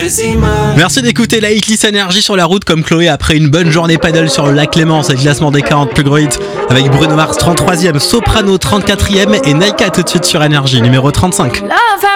Merci d'écouter la hitlist énergie sur la route comme Chloé après une bonne journée paddle sur le lac Clément. C'est le classement des 40 plus gros hits avec Bruno Mars 33e, Soprano 34e et Naika tout de suite sur énergie numéro 35.